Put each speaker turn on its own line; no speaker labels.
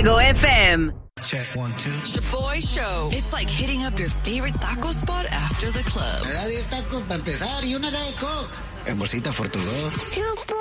Fuego FM.
Check 1, 2.
Shaboy Show. It's like hitting up your favorite taco spot after the club.
Me da 10 tacos para empezar y una de coke. En bolsita Fortudo.